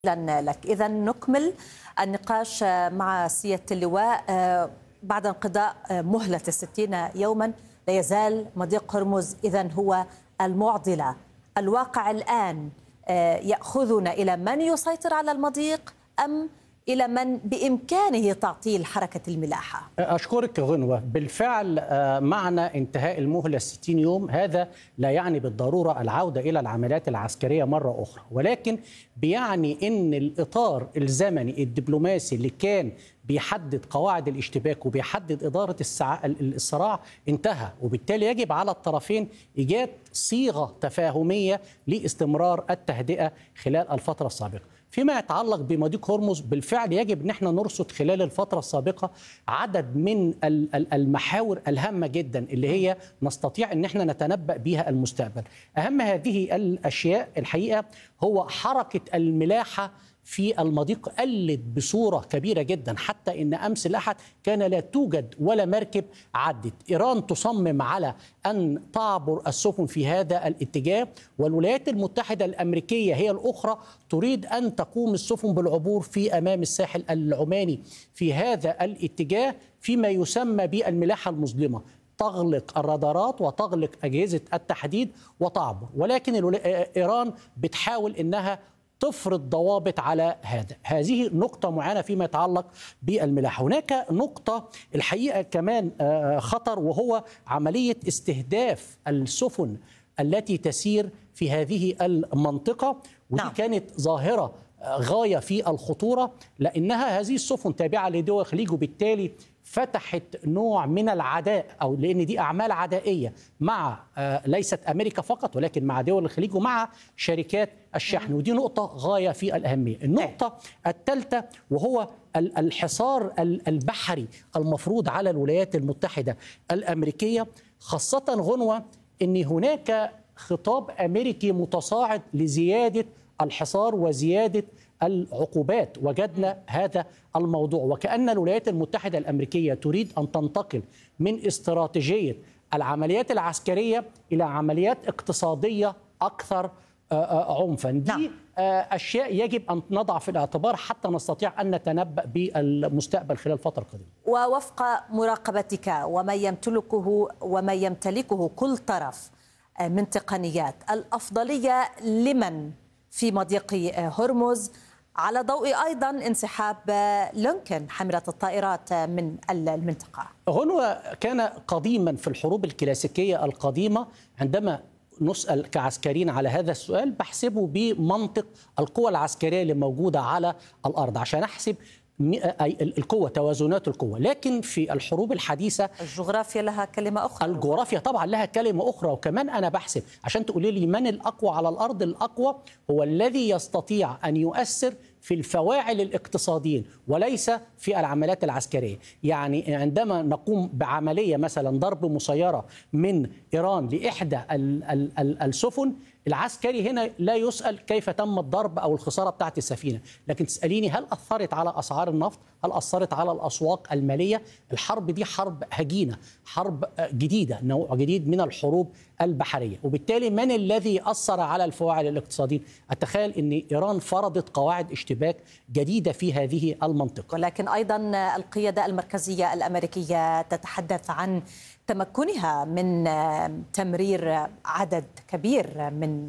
لك. إذا نكمل النقاش مع سيادة اللواء. بعد انقضاء مهلة 60 يوما لا يزال مضيق هرمز إذا هو المعضلة. الواقع الآن يأخذنا إلى من يسيطر على المضيق أم إلى من بإمكانه تعطيل حركة الملاحة؟ أشكرك غنوة. بالفعل معنى انتهاء المهلة 60 يوم هذا لا يعني بالضرورة العودة إلى العمليات العسكرية مرة أخرى، ولكن بيعني أن الإطار الزمني الدبلوماسي اللي كان بيحدد قواعد الاشتباك وبيحدد إدارة الصراع انتهى، وبالتالي يجب على الطرفين إيجاد صيغة تفاهمية لاستمرار التهدئة خلال الفترة السابقة. فيما يتعلق بمضيق هرمز بالفعل يجب ان احنا نرصد خلال الفترة السابقة عدد من المحاور الهامة جدا اللي هي نستطيع ان احنا نتنبأ بها المستقبل. اهم هذه الاشياء الحقيقة هو حركة الملاحة في المضيق قلت بصورة كبيرة جدا، حتى إن أمس الأحد كان لا توجد ولا مركب عدت. إيران تصمم على أن تعبر السفن في هذا الاتجاه، والولايات المتحدة الأمريكية هي الأخرى تريد أن تقوم السفن بالعبور في أمام الساحل العماني في هذا الاتجاه فيما يسمى بالملاحة المظلمة، تغلق الرادارات وتغلق أجهزة التحديد وتعبر. ولكن إيران بتحاول أنها تفرض ضوابط على هذا. هذه نقطة معينة فيما يتعلق بالملاحة. هناك نقطة الحقيقة كمان خطر، وهو عملية استهداف السفن التي تسير في هذه المنطقة، ودي كانت ظاهرة غاية في الخطورة، لأنها هذه السفن تابعة لدول الخليج، وبالتالي فتحت نوع من العداء، أو لأن دي أعمال عدائية مع ليست أمريكا فقط ولكن مع دول الخليج ومع شركات الشحن، ودي نقطة غاية في الأهمية. النقطة الثالثة وهو الحصار البحري المفروض على الولايات المتحدة الأمريكية، خاصة غنوة أن هناك خطاب أمريكي متصاعد لزيادة الحصار وزيادة العقوبات. وجدنا هذا الموضوع، وكأن الولايات المتحدة الأمريكية تريد أن تنتقل من استراتيجية العمليات العسكرية إلى عمليات اقتصادية أكثر عنفا. دي أشياء يجب أن نضع في الاعتبار حتى نستطيع أن نتنبأ بالمستقبل خلال الفترة القادمة. ووفق مراقبتك وما يمتلكه كل طرف من تقنيات، الأفضلية لمن في مضيق هرمز، على ضوء أيضا انسحاب لينكن حاملة الطائرات من المنطقة؟ هنا كان قديما في الحروب الكلاسيكية القديمة عندما نسأل كعسكريين على هذا السؤال بحسبه بمنطق القوى العسكرية اللي موجودة على الأرض عشان أحسب القوة، توازنات القوة. لكن في الحروب الحديثة الجغرافيا لها كلمة أخرى. الجغرافيا طبعا لها كلمة أخرى، وكمان أنا بحسب عشان تقولي لي من الأقوى على الأرض. الأقوى هو الذي يستطيع أن يؤثر في الفواعل الاقتصاديين وليس في العمليات العسكرية. يعني عندما نقوم بعملية مثلا ضرب مسيرة من إيران لإحدى السفن، العسكري هنا لا يسأل كيف تم الضرب أو الخسارة بتاعت السفينة، لكن تسأليني هل أثرت على أسعار النفط؟ هل أثرت على الأسواق المالية؟ الحرب دي حرب هجينة، حرب جديدة، نوع جديد من الحروب البحرية، وبالتالي من الذي أثر على الفواعل الاقتصادية؟ أتخيل أن إيران فرضت قواعد اشتباك جديدة في هذه المنطقة. ولكن أيضا القيادة المركزية الأمريكية تتحدث عن تمكنها من تمرير عدد كبير من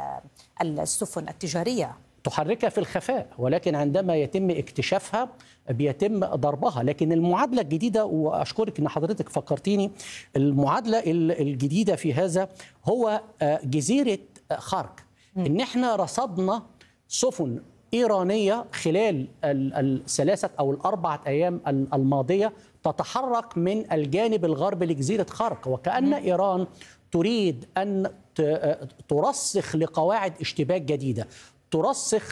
السفن التجارية، تحركها في الخفاء، ولكن عندما يتم اكتشافها بيتم ضربها. لكن المعادلة الجديدة، وأشكرك أن حضرتك فكرتيني، المعادلة الجديدة في هذا هو جزيرة خارق. إن احنا رصدنا سفن إيرانية خلال الثلاثة أو الأربعة أيام الماضية تتحرك من الجانب الغربي لجزيرة خارق، وكأن إيران تريد أن ترسخ لقواعد اشتباك جديدة، ترسخ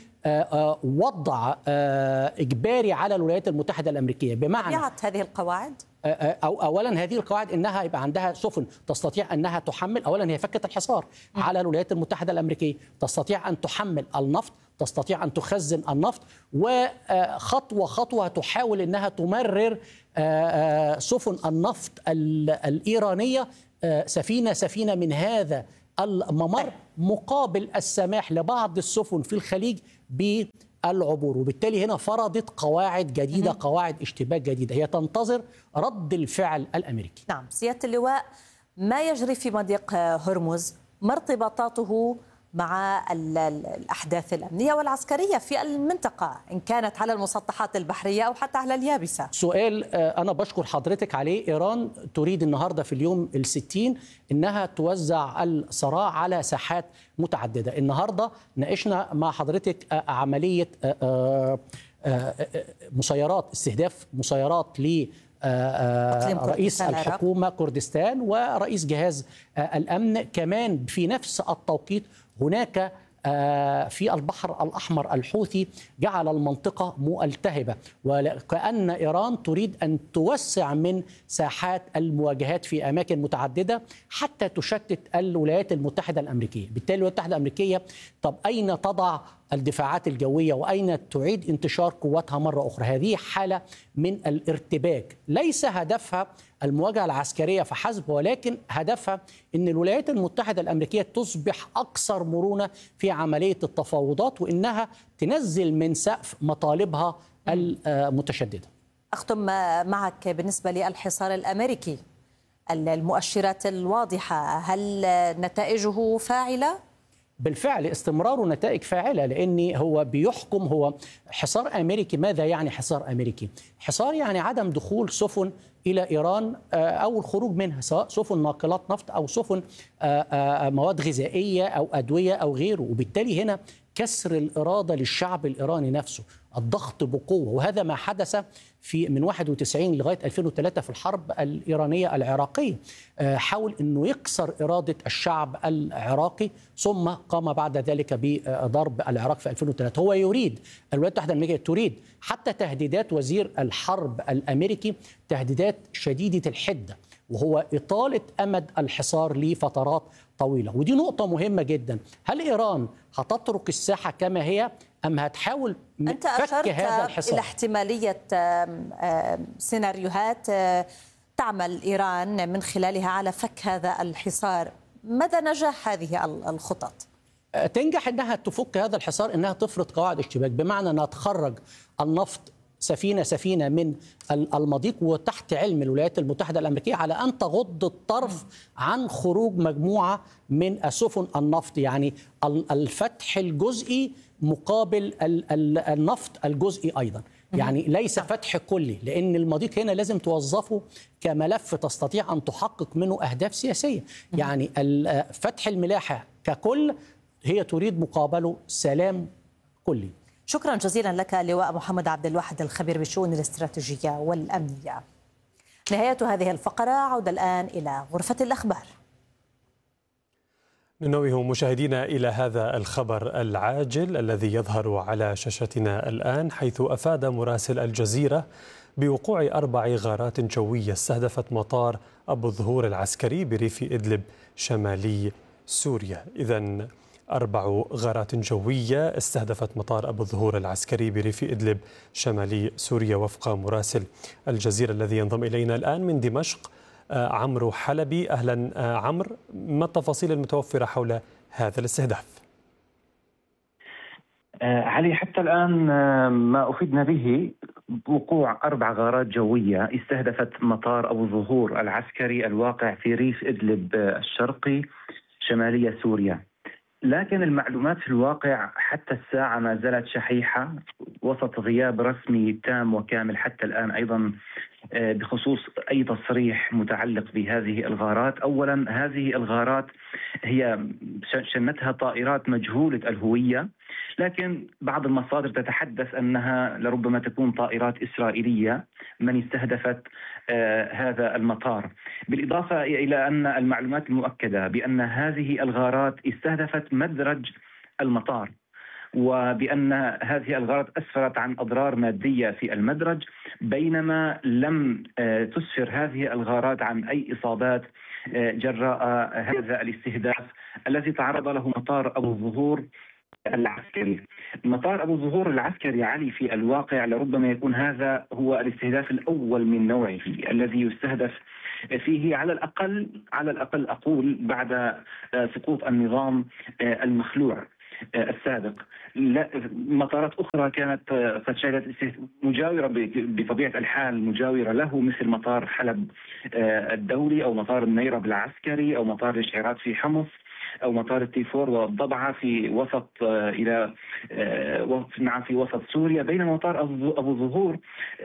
لوضع إجباري على الولايات المتحدة الأمريكية. بمعنى هذه القواعد أولا هذه القواعد إنها يبقى عندها سفن تستطيع أنها تحمل، أولا هي فكت الحصار على الولايات المتحدة الأمريكية، تستطيع أن تحمل النفط، تستطيع أن تخزن النفط، وخطوة خطوة تحاول أنها تمرر سفن النفط الإيرانية سفينة من هذا الممر مقابل السماح لبعض السفن في الخليج بالعبور، وبالتالي هنا فرضت قواعد جديدة، قواعد اشتباك جديدة هي تنتظر رد الفعل الأمريكي. نعم سيادة اللواء، ما يجري في مضيق هرمز ما ارتباطاته مع الأحداث الأمنية والعسكرية في المنطقة، إن كانت على المسطحات البحرية أو حتى على اليابسة؟ سؤال أنا بشكر حضرتك عليه. إيران تريد النهاردة في اليوم ال60 أنها توزع الصراع على ساحات متعددة. النهاردة ناقشنا مع حضرتك عملية مسيرات، استهداف مسيرات ل رئيس الحكومة كردستان ورئيس جهاز الأمن. كمان في نفس التوقيت هناك في البحر الأحمر الحوثي جعل المنطقة ملتهبة، وكأن إيران تريد أن توسع من ساحات المواجهات في أماكن متعددة حتى تشتت الولايات المتحدة الأمريكية. بالتالي الولايات المتحدة الأمريكية طب أين تضع الدفاعات الجوية وأين تعيد انتشار قواتها مرة أخرى؟ هذه حالة من الارتباك، ليس هدفها المواجهة العسكرية فحسب، ولكن هدفها أن الولايات المتحدة الأمريكية تصبح أكثر مرونة في عملية التفاوضات، وأنها تنزل من سقف مطالبها المتشددة. أختم معك بالنسبة للحصار الأمريكي، المؤشرات الواضحة، هل نتائجه فاعلة؟ بالفعل استمراره نتائج فاعلة، لأن هو بيحكم، هو حصار أمريكي. ماذا يعني حصار أمريكي؟ حصار يعني عدم دخول سفن إلى إيران أو الخروج منها، سواء سفن ناقلات نفط أو سفن مواد غذائية أو أدوية أو غيره. وبالتالي هنا كسر الإرادة للشعب الإيراني نفسه، الضغط بقوة، وهذا ما حدث في من 91 لغاية 2003 في الحرب الإيرانية العراقية. حاول أنه يكسر إرادة الشعب العراقي، ثم قام بعد ذلك بضرب العراق في 2003. هو يريد، الولايات المتحدة الأمريكية تريد، حتى تهديدات وزير الحرب الأمريكي تهديدات شديدة الحدة، وهو إطالة أمد الحصار لفترات طويلة. ودي نقطة مهمة جدا. هل إيران هتترك الساحة كما هي أم هتحاول أنت فك هذا الحصار؟ إلى احتمالية سيناريوهات تعمل إيران من خلالها على فك هذا الحصار. مدى نجاح هذه الخطط؟ تنجح أنها تفك هذا الحصار، أنها تفرض قواعد اشتباك، بمعنى أنها تخرج النفط سفينة سفينة من المضيق، وتحت علم الولايات المتحدة الأمريكية على أن تغض الطرف عن خروج مجموعة من سفن النفط، يعني الفتح الجزئي مقابل النفط الجزئي أيضا، يعني ليس فتح كلي، لأن المضيق هنا لازم توظفه كملف تستطيع أن تحقق منه أهداف سياسية. يعني فتح الملاحة ككل هي تريد مقابله سلام كلي. شكرا جزيلا لك لواء محمد عبد الواحد، الخبير بالشؤون الاستراتيجية والأمنية. نهاية هذه الفقرة، عودة الآن إلى غرفة الأخبار. ننوه مشاهدينا إلى هذا الخبر العاجل الذي يظهر على شاشتنا الآن، حيث أفاد مراسل الجزيرة بوقوع 4 غارات جوية استهدفت مطار أبو الظهور العسكري بريف إدلب شمالي سوريا. إذن 4 غارات جوية استهدفت مطار أبو الظهور العسكري بريف إدلب شمالي سوريا، وفق مراسل الجزيرة الذي ينضم إلينا الآن من دمشق عمرو حلبي. أهلا عمرو، ما التفاصيل المتوفرة حول هذا الاستهداف؟ علي، حتى الآن ما أفيدنا به وقوع 4 غارات جوية استهدفت مطار أبو الظهور العسكري الواقع في ريف إدلب الشرقي شمالية سوريا، لكن المعلومات في الواقع حتى الساعة ما زالت شحيحة وسط غياب رسمي تام وكامل حتى الآن أيضا بخصوص أي تصريح متعلق بهذه الغارات. أولا، هذه الغارات هي شنتها طائرات مجهولة الهوية، لكن بعض المصادر تتحدث أنها لربما تكون طائرات إسرائيلية من استهدفت هذا المطار. بالإضافة إلى أن المعلومات المؤكدة بأن هذه الغارات استهدفت مدرج المطار، وبأن هذه الغارات أسفرت عن أضرار مادية في المدرج، بينما لم تسفر هذه الغارات عن أي إصابات جراء هذا الاستهداف الذي تعرض له مطار أبو الظهور العسكري. مطار أبو الظهور العسكري علي في الواقع لربما يكون هذا هو الاستهداف الأول من نوعه الذي يستهدف فيه على الأقل أقول بعد سقوط النظام المخلوع السابق. مطارات أخرى كانت قد شهدت مجاورة بطبيعة الحال مجاورة له، مثل مطار حلب الدولي أو مطار النيرب العسكري أو مطار الشعيرات في حمص أو مطار التيفور والضبعة في وسط في وسط سوريا. بينما مطار أبو ظهور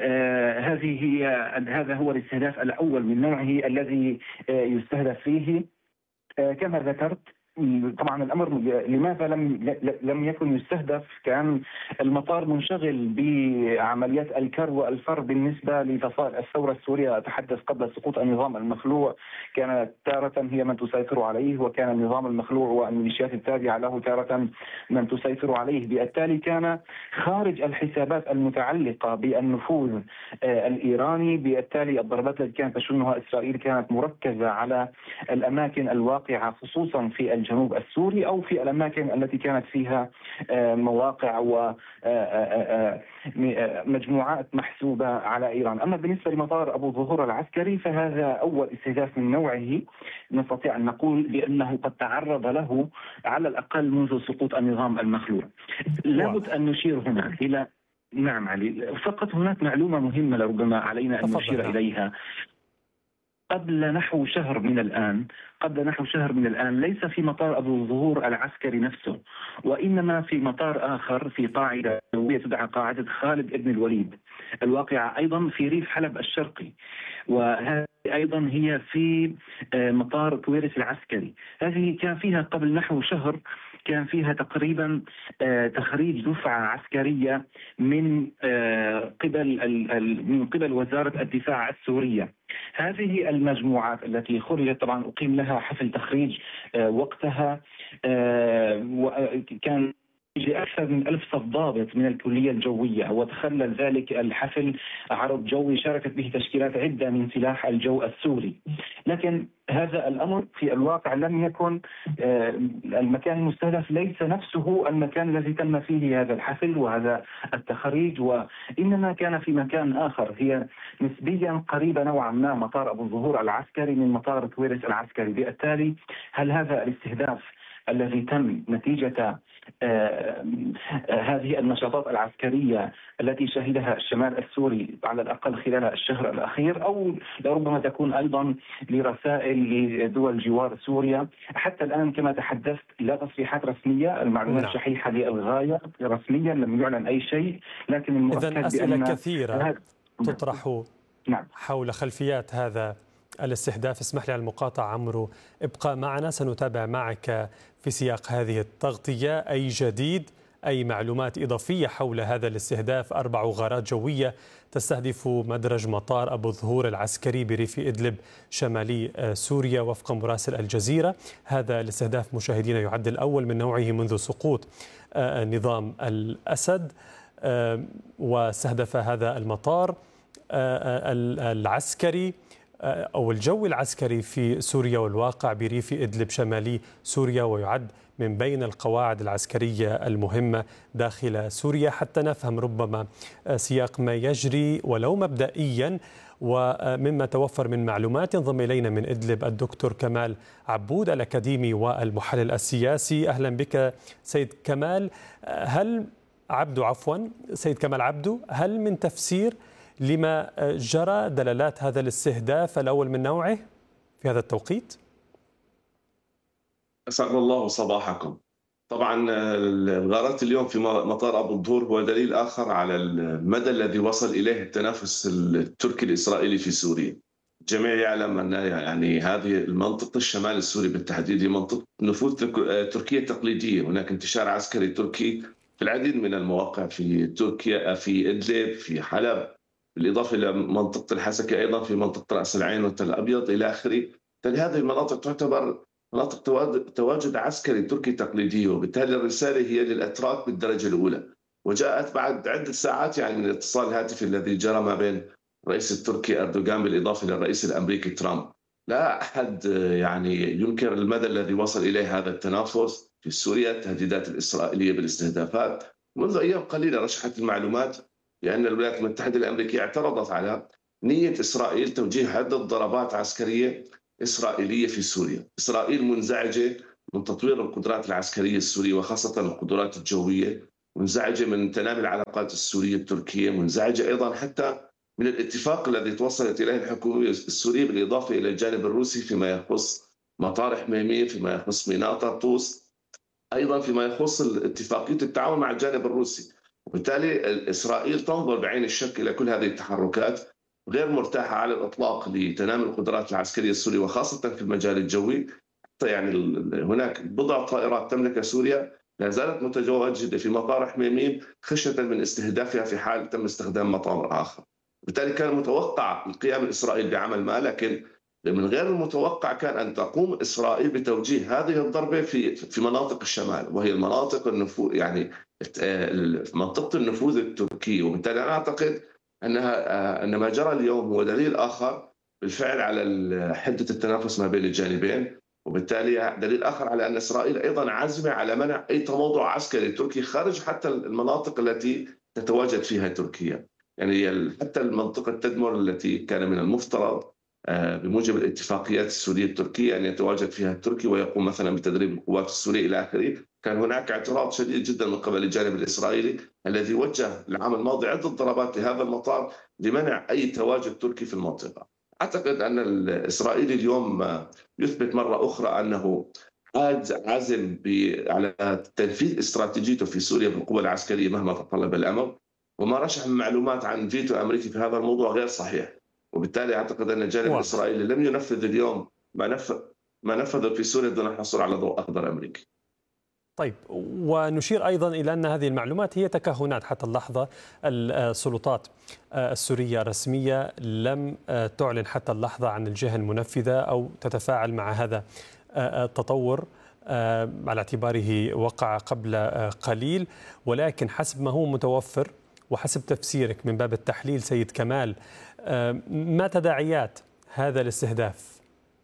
هذا هو الاستهداف الأول من نوعه الذي يستهدف فيه. كما ذكرت طبعا الامر لماذا لم يكن يستهدف؟ كان المطار منشغل بعمليات الكر والفر بالنسبه لفصائل الثوره السوريه. اتحدث قبل سقوط النظام المخلوع كانت تاره هي من تسيطر عليه، وكان النظام المخلوع والميليشيات التابعه له تاره من تسيطر عليه. بالتالي كان خارج الحسابات المتعلقه بالنفوذ الايراني. بالتالي الضربات التي كانت تشنها اسرائيل كانت مركزه على الاماكن الواقعه خصوصا في الجنوب السوري أو في الأماكن التي كانت فيها مواقع ومجموعات محسوبة على إيران. أما بالنسبة لمطار أبو ظهور العسكري فهذا أول استهداف من نوعه نستطيع أن نقول بأنه قد تعرض له على الأقل منذ سقوط النظام المخلوع. لابد أن نشير هنا إلى نعم علي، فقط هناك معلومة مهمة لربما علينا أن نشير إليها. قبل نحو شهر من الآن ليس في مطار أبو ظهور العسكري نفسه، وإنما في مطار آخر في قاعدة جوية تدعى قاعدة خالد ابن الوليد الواقعة أيضا في ريف حلب الشرقي، وهذه أيضا هي في مطار كويرس العسكري. هذه كان فيها قبل نحو شهر كان فيها تقريبا تخريج دفعة عسكرية من قبل وزارة الدفاع السورية. هذه المجموعات التي خرجت طبعا أقيم لها حفل تخريج وقتها، وكان أكثر من 1000 صف ضابط من الكلية الجوية، وتخلل ذلك الحفل عرض جوي شاركت به تشكيلات عدة من سلاح الجو السوري. لكن هذا الأمر في الواقع لم يكن المكان المستهدف ليس نفسه المكان الذي تم فيه هذا الحفل وهذا التخريج، وإنما كان في مكان آخر هي نسبيا قريبة نوعا ما مطار أبو ظهور العسكري من مطار كويرس العسكري. بالتالي هل هذا الاستهداف الذي تم نتيجة هذه النشاطات العسكرية التي شهدها الشمال السوري على الأقل خلال الشهر الأخير، أو لربما تكون أيضا لرسائل لدول جوار سوريا؟ حتى الآن كما تحدثت لا تصريحات رسمية، المعلومات شحيحة للغاية، رسميا لم يعلن أي شيء، لكن المؤكد إذن أسئلة كثيرة تطرح حول خلفيات هذا الاستهداف. اسمح لي على المقاطعة عمرو، ابقى معنا، سنتابع معك في سياق هذه التغطية أي جديد، أي معلومات إضافية حول هذا الاستهداف. 4 غارات جوية تستهدف مدرج مطار أبو ظهور العسكري بريف إدلب شمالي سوريا وفق مراسل الجزيرة. هذا الاستهداف مشاهدينا يعد الأول من نوعه منذ سقوط نظام الأسد، واستهدف هذا المطار العسكري أو الجو العسكري في سوريا والواقع بريف إدلب شمالي سوريا، ويعد من بين القواعد العسكرية المهمة داخل سوريا. حتى نفهم ربما سياق ما يجري ولو مبدئيا ومما توفر من معلومات، ينضم إلينا من إدلب الدكتور كمال عبود الأكاديمي والمحلل السياسي. أهلا بك سيد كمال. سيد كمال عبدو، هل من تفسير لما جرى دلالات هذا الاستهداف الأول من نوعه في هذا التوقيت؟ أسعد الله صباحكم. طبعا الغارات اليوم في مطار أبو الظهور هو دليل آخر على المدى الذي وصل إليه التنافس التركي الإسرائيلي في سوريا. الجميع يعلم أن يعني هذه المنطقة الشمال السوري بالتحديد هي منطقة نفوذ تركيا تقليدية. هناك انتشار عسكري تركي في العديد من المواقع في تركيا، في إدلب، في حلب، بالإضافة إلى منطقة الحسكة أيضا في منطقة رأس العين وتل أبيض إلى آخره. هذه المناطق تعتبر مناطق تواجد عسكري تركي تقليدي، وبالتالي الرسالة هي للأتراك بالدرجة الأولى، وجاءت بعد عدة ساعات يعني من الاتصال الهاتفي الذي جرى ما بين الرئيس التركي أردوغان بالإضافة للرئيس الأمريكي ترامب. لا أحد يعني ينكر المدى الذي وصل إليه هذا التنافس في سوريا. التهديدات الإسرائيلية بالاستهدافات منذ أيام قليلة رشحت المعلومات بأن الولايات المتحدة الأمريكية اعترضت على نية إسرائيل توجيه عدة ضربات عسكرية إسرائيلية في سوريا. إسرائيل منزعجة من تطوير القدرات العسكرية السورية وخاصة القدرات الجوية، منزعجة من تنامي العلاقات السورية التركية، منزعجة أيضا حتى من الاتفاق الذي توصلت إليه الحكومة السورية بالإضافة إلى الجانب الروسي فيما يخص مطار حميميم، فيما يخص ميناء طرطوس، أيضا فيما يخص اتفاقية التعاون مع الجانب الروسي. وبالتالي إسرائيل تنظر بعين الشك إلى كل هذه التحركات، غير مرتاحة على الإطلاق لتنامي القدرات العسكرية السورية وخاصة في المجال الجوي. حتى يعني هناك بضع طائرات تملكها سوريا لا زالت متواجدة في مطار حميميم خشية من استهدافها في حال تم استخدام مطار آخر. بالتالي كان متوقع القيام إسرائيل بعمل ما، لكن من غير المتوقع كان أن تقوم إسرائيل بتوجيه هذه الضربة في مناطق الشمال، وهي المناطق النفوذ يعني منطقة النفوذ التركي. وبالتالي أنا أعتقد أن ما جرى اليوم هو دليل آخر بالفعل على حدة التنافس ما بين الجانبين، وبالتالي دليل آخر على أن إسرائيل أيضا عازمة على منع أي تموضع عسكري تركي خارج حتى المناطق التي تتواجد فيها تركيا. يعني حتى المنطقة تدمر التي كان من المفترض بموجب الاتفاقيات السورية التركية أن يتواجد فيها التركي ويقوم مثلا بتدريب القوات السورية إلى آخره، كان هناك اعتراض شديد جدا من قبل الجانب الإسرائيلي الذي وجه العام الماضي عدة ضربات لهذا المطار لمنع أي تواجد تركي في المنطقة. أعتقد أن الإسرائيلي اليوم يثبت مرة أخرى أنه عازم على تنفيذ استراتيجيته في سوريا بالقوة العسكرية مهما تطلب الأمر، وما رشح من معلومات عن فيتو أمريكي في هذا الموضوع غير صحيح. وبالتالي أعتقد أن الجانب الإسرائيلي لم ينفذ اليوم ما نفذ في سوريا دون الحصول على ضوء أخضر أمريكي. طيب، ونشير أيضا إلى أن هذه المعلومات هي تكهنات حتى اللحظة. السلطات السورية الرسمية لم تعلن حتى اللحظة عن الجهة المنفذة أو تتفاعل مع هذا التطور على اعتباره وقع قبل قليل، ولكن حسب ما هو متوفر وحسب تفسيرك من باب التحليل سيد كمال، ما تداعيات هذا الاستهداف؟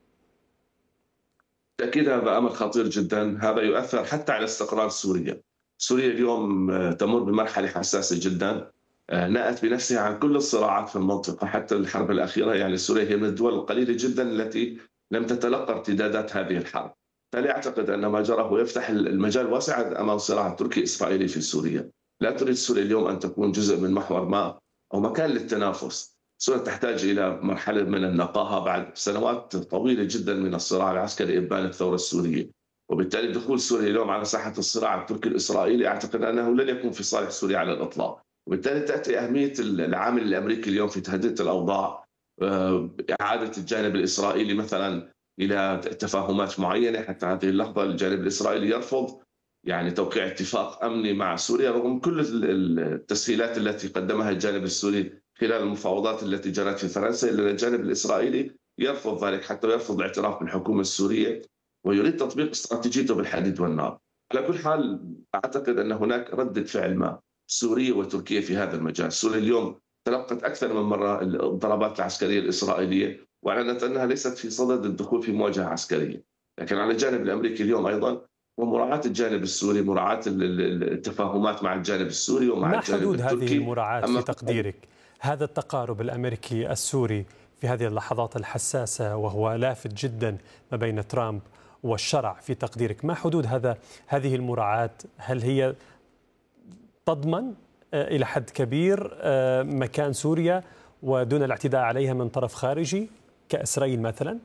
بالتأكيد هذا أمر خطير جدا، هذا يؤثر حتى على استقرار سوريا. سوريا اليوم تمر بمرحلة حساسة جدا، نأت بنفسها عن كل الصراعات في المنطقة حتى الحرب الأخيرة. يعني سوريا هي من الدول القليلة جدا التي لم تتلقى ارتدادات هذه الحرب. بالتالي أعتقد أن ما جرى هو يفتح المجال واسع أمام صراع تركي إسرائيلي في سوريا. لا تريد سوريا اليوم أن تكون جزء من محور ما أو مكان للتنافس. سوريا تحتاج إلى مرحلة من النقاهة بعد سنوات طويلة جدا من الصراع العسكري إبان الثورة السورية، وبالتالي دخول سوريا اليوم على ساحة الصراع التركي الإسرائيلي أعتقد أنه لن يكون في صالح سوريا على الإطلاق. وبالتالي تأتي أهمية العامل الأمريكي اليوم في تهدئة الأوضاع، إعادة الجانب الإسرائيلي مثلا إلى تفاهمات معينة. حتى هذه اللحظة الجانب الإسرائيلي يرفض يعني توقيع اتفاق أمني مع سوريا رغم كل التسهيلات التي قدمها الجانب السوري خلال المفاوضات التي جرت في فرنسا، إلا الجانب الإسرائيلي يرفض ذلك، حتى يرفض الاعتراف بالحكومة السورية ويريد تطبيق استراتيجيته بالحديد والنار. على كل حال أعتقد أن هناك ردة فعل ما سورية وتركيا في هذا المجال. سوريا اليوم تلقت أكثر من مرة الضربات العسكرية الإسرائيلية وأعلنت أنها ليست في صدد الدخول في مواجهة عسكرية، لكن على الجانب الأمريكي اليوم أيضا ومراعاة الجانب السوري، مراعاة التفاهمات مع الجانب السوري ومع الجانب التركي. ما حدود هذه المراعاة في تقديرك؟ هذا التقارب الأمريكي السوري في هذه اللحظات الحساسة وهو لافت جدا ما بين ترامب والشرع، في تقديرك ما حدود هذه المراعاة؟ هل هي تضمن إلى حد كبير مكان سوريا ودون الاعتداء عليها من طرف خارجي كإسرائيل مثلا؟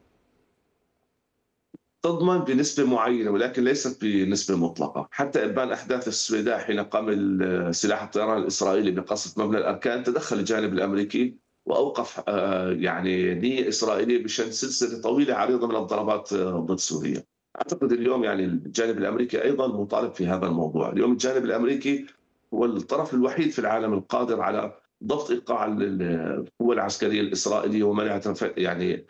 تضمن بنسبة معينة ولكن ليست بنسبة مطلقة. حتى إبان أحداث السويداء حين قام سلاح الطيران الإسرائيلي بقصف مبنى الأركان تدخل الجانب الأمريكي وأوقف يعني نية إسرائيلية بشأن سلسلة طويلة عريضة من الضربات ضد سوريا. أعتقد اليوم يعني الجانب الأمريكي أيضا مطالب في هذا الموضوع. اليوم الجانب الأمريكي هو الطرف الوحيد في العالم القادر على ضبط إيقاع القوة العسكرية الإسرائيلية ومنع يعني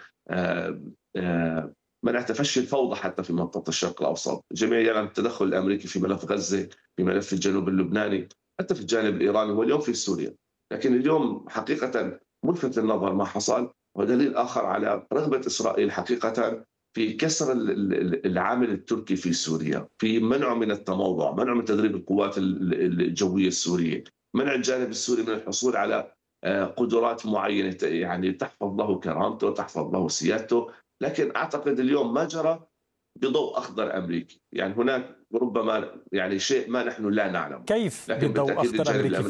منع تفشي الفوضى حتى في منطقة الشرق الأوسط. الجميع يعلم التدخل الأمريكي في ملف غزة، في ملف الجنوب اللبناني، حتى في الجانب الإيراني واليوم في سوريا. لكن اليوم حقيقة ملفت للنظر ما حصل، ودليل آخر على رغبة إسرائيل حقيقة في كسر العامل التركي في سوريا، في منعه من التموضع، منعه من تدريب القوات الجوية السورية، منع الجانب السوري من الحصول على قدرات معينة يعني تحفظ له كرامته وتحفظ له سيادته. لكن أعتقد اليوم ما جرى بضوء أخضر أمريكي، يعني هناك ربما يعني شيء ما نحن لا نعلم، كيف لكن بضوء بالتأكيد أخضر الجانب أمريكي؟